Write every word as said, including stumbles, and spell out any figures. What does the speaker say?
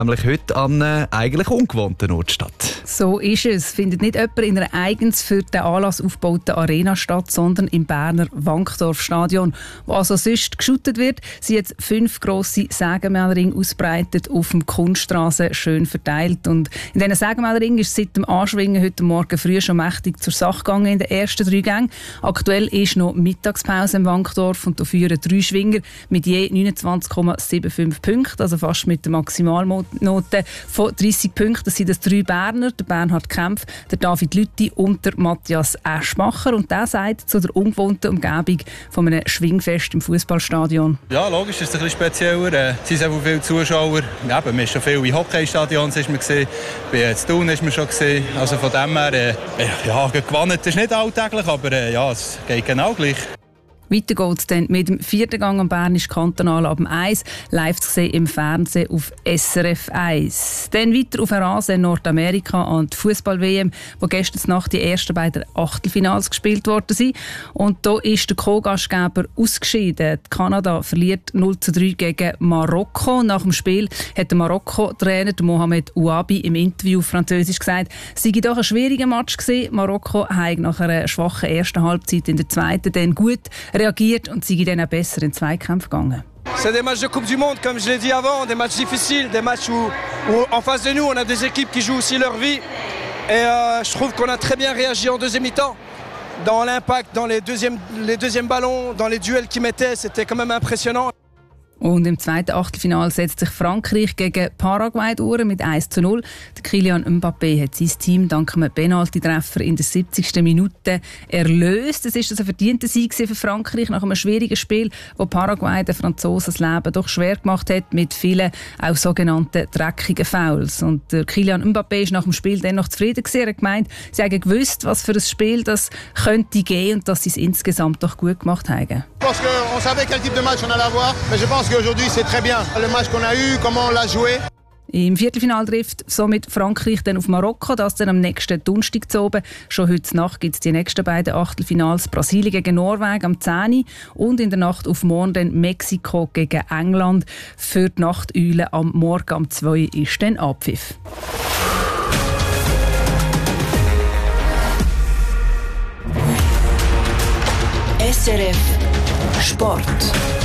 Nämlich heute an einem eigentlich ungewohnten Ort statt. So ist es. Findet nicht jemand in einer eigens für den Anlass aufgebauten Arena statt, sondern im Berner Wankdorf-Stadion, wo also sonst geschootet wird. Sie jetzt fünf grosse Sägemählringe ausbreitet auf dem Kunststraße schön verteilt. Und in diesen Sägemählringen ist seit dem Anschwingen heute Morgen früh schon mächtig zur Sache gegangen in den ersten drei Gängen. Aktuell ist noch Mittagspause im Wankdorf und da führen drei Schwinger mit je neunundzwanzig Komma fünfundsiebzig Punkten, also fast mit der Maximalnote von dreissig Punkten. Das sind das drei Berner, der Bernhard Kempf, der David Lütti und der Matthias Eschmacher. Und der sagt zu der ungewohnten Umgebung von einem Schwingfest im Fußballstadion. Ja, logisch, es ist ein bisschen spezieller. Äh, es sind sehr viele Zuschauer. Ja, man ist schon viel in Hockeystadions ist man gesehen. Bei Thun ist man schon gesehen. Also von dem her, äh, ja, gewonnen ist nicht alltäglich, aber äh, ja, es geht genau gleich. Weiter geht es dann mit dem vierten Gang am Bernisch Kantonal ab dem eins, live zu sehen im Fernsehen auf S R F eins. Dann weiter auf den Rasen in Nordamerika an die Fußball-W M, wo gestern Nacht die ersten beiden Achtelfinals gespielt worden sind. Und da ist der Co-Gastgeber ausgeschieden. Kanada verliert null zu drei gegen Marokko. Nach dem Spiel hat der Marokko-Trainer Mohamed Ouabi im Interview auf Französisch gesagt, es sei doch ein schwieriger Match gewesen. Marokko hat nach einer schwachen ersten Halbzeit in der zweiten dann gut reagiert und sind dann auch besser in Zweikämpfe gegangen. C'est des matchs de Coupe du Monde, comme je l'ai dit avant, des matchs difficiles, des matchs où, où en face de nous, on a des équipes qui jouent aussi leur vie. Et euh, je trouve qu'on a très bien réagi en deuxième mi-temps. Dans l'impact, dans les deuxièmes, les deuxièmes ballons, dans les duels qu'ils mettaient, c'était quand même impressionnant. Und im zweiten Achtelfinal setzt sich Frankreich gegen Paraguay durch mit eins zu null. Der Kylian Mbappé hat sein Team dank einem Penalty-Treffer in der siebzigsten Minute erlöst. Es ist ein verdienter Sieg für Frankreich nach einem schwierigen Spiel, wo Paraguay den Franzosen das Leben doch schwer gemacht hat mit vielen auch sogenannten dreckigen Fouls. Und der Kylian Mbappé ist nach dem Spiel dann noch zufrieden gewesen. Er hat gemeint, sie haben gewusst, was für ein Spiel das könnte gehen und dass sie es insgesamt doch gut gemacht haben. Parce qu'on savait quel type de match on allait avoir, mais je pense qu'aujourd'hui c'est très bien. Le match qu'on a eu, comment on l'a joué. Im Viertelfinal trifft somit Frankreich dann auf Marokko, das dann am nächsten Donnerstag zu oben. Schon heute Nacht gibt es die nächsten beiden Achtelfinals. Brasilien gegen Norwegen am zehn Uhr und in der Nacht auf morgen dann Mexiko gegen England. Für die Nachteule am Morgen am zwei Uhr ist dann Abpfiff. S R F Sport.